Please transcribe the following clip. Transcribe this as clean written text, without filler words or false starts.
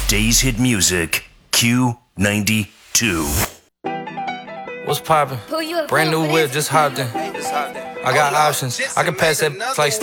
Today's hit music, Q92. What's poppin'? Brand new whip, just hopped in. I got options. I can pass that like